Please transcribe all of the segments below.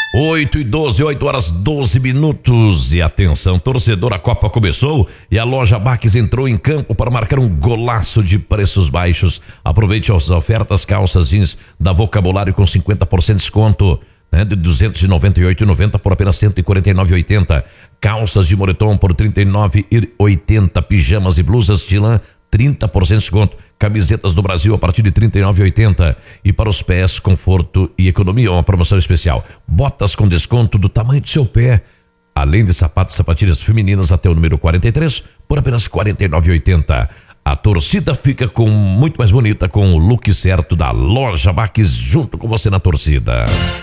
8 horas 12 minutos. E atenção, torcedor, a Copa começou e a loja Baques entrou em campo para marcar um golaço de preços baixos. Aproveite as ofertas calças jeans da Vocabulário com 50% de desconto, né, de R$ 298,90 por apenas R$ 149,80. Calças de moletom por R$ 39,80. Pijamas e blusas de lã 30% de desconto. Camisetas do Brasil a partir de R$ 39,80. E para os pés, conforto e economia, uma promoção especial. Botas com desconto do tamanho do seu pé. Além de sapatos e sapatilhas femininas até o número 43 por apenas R$ 49,80. A torcida fica muito mais bonita com o look certo da loja Baques, junto com você na torcida.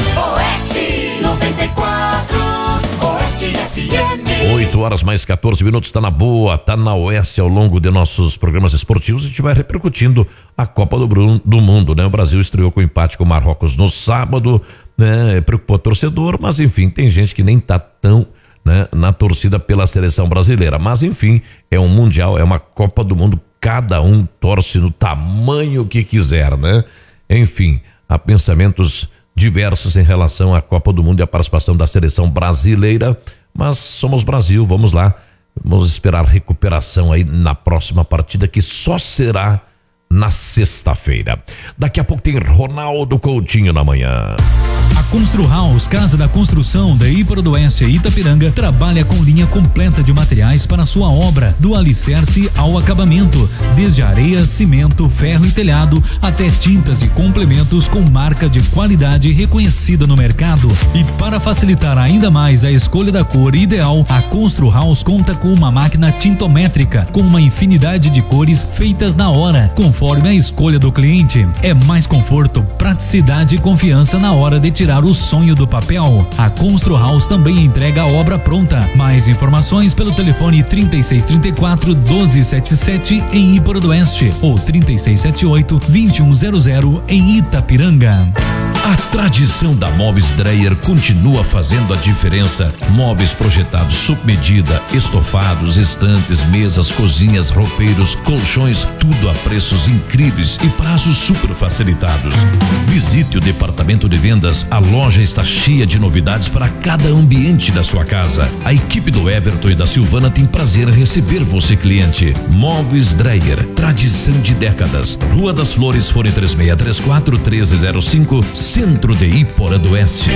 Oeste 94, Oeste FM. 8 horas mais 14 minutos, tá na boa, tá na Oeste. Ao longo de nossos programas esportivos, a gente vai repercutindo a Copa do Mundo, né? O Brasil estreou com empate com o Marrocos no sábado, né? Preocupou o torcedor, mas enfim, tem gente que nem tá tão, né, na torcida pela seleção brasileira. Mas enfim, é um mundial, é uma Copa do Mundo, cada um torce no tamanho que quiser, né? Enfim, há pensamentos diversos em relação à Copa do Mundo e à participação da seleção brasileira, mas somos Brasil, vamos lá, vamos esperar recuperação aí na próxima partida, que só será na sexta-feira. Daqui a pouco tem Ronaldo Coutinho na manhã. A Constru House, Casa da Construção da Íparo do Oeste e Itapiranga, trabalha com linha completa de materiais para sua obra, do alicerce ao acabamento, desde areia, cimento, ferro e telhado, até tintas e complementos com marca de qualidade reconhecida no mercado. E para facilitar ainda mais a escolha da cor ideal, a Constru House conta com uma máquina tintométrica, com uma infinidade de cores feitas na hora, conforme a escolha do cliente. É mais conforto, praticidade e confiança na hora de tirar o sonho do papel. A Constru House também entrega a obra pronta. Mais informações pelo telefone 3634-1277 em Íparo do Oeste ou 3678-2100 em Itapiranga. A tradição da Móveis Dreyer continua fazendo a diferença. Móveis projetados sob medida, estofados, estantes, mesas, cozinhas, roupeiros, colchões, tudo a preços incríveis e prazos super facilitados. Visite o departamento de vendas. A loja está cheia de novidades para cada ambiente da sua casa. A equipe do Everton e da Silvana tem prazer em receber você, cliente. Móveis Dreyer, tradição de décadas. Rua das Flores, fone 3634-1305, Centro de Íparo do Oeste.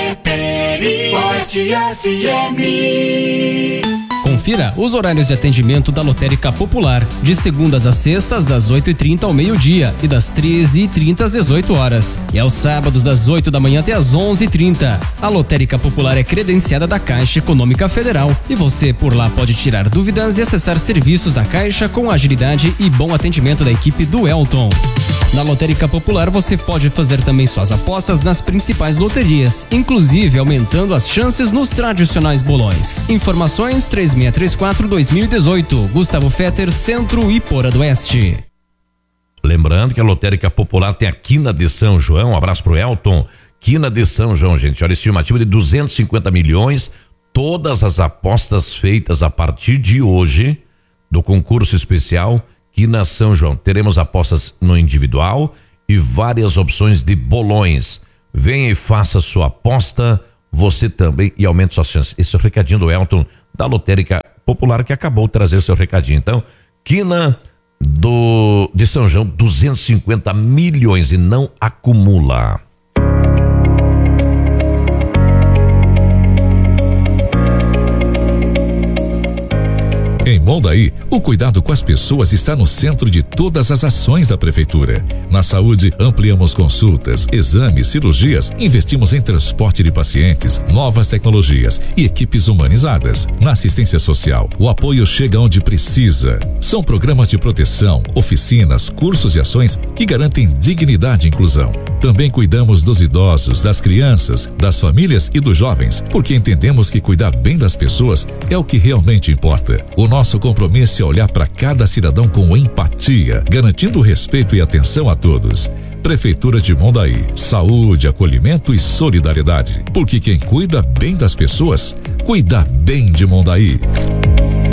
Oeste FM. Confira os horários de atendimento da Lotérica Popular, de segundas a sextas, das 8h30 ao meio-dia e das 13h30 às 18 horas. E aos sábados, das 8 da manhã até às 11h30. A Lotérica Popular é credenciada da Caixa Econômica Federal e você por lá pode tirar dúvidas e acessar serviços da Caixa com agilidade e bom atendimento da equipe do Elton. Na Lotérica Popular você pode fazer também suas apostas nas principais loterias, inclusive aumentando as chances nos tradicionais bolões. Informações 3634-2018, Gustavo Fetter, Centro Íparo do Oeste. Lembrando que a Lotérica Popular tem a Quina de São João, um abraço pro Elton. Quina de São João, gente, olha, estimativa de 250 milhões, todas as apostas feitas a partir de hoje do concurso especial Quina São João. Teremos apostas no individual e várias opções de bolões. Venha e faça sua aposta, você também, e aumente suas chances. Esse é o recadinho do Elton, da Lotérica Popular, que acabou de trazer seu recadinho. Então, Quina de São João, 250 milhões e não acumula. Em Mondaí, o cuidado com as pessoas está no centro de todas as ações da Prefeitura. Na saúde, ampliamos consultas, exames, cirurgias, investimos em transporte de pacientes, novas tecnologias e equipes humanizadas. Na assistência social, o apoio chega onde precisa. São programas de proteção, oficinas, cursos e ações que garantem dignidade e inclusão. Também cuidamos dos idosos, das crianças, das famílias e dos jovens, porque entendemos que cuidar bem das pessoas é o que realmente importa. O nosso compromisso é olhar para cada cidadão com empatia, garantindo respeito e atenção a todos. Prefeitura de Mondaí, saúde, acolhimento e solidariedade. Porque quem cuida bem das pessoas, cuida bem de Mondaí.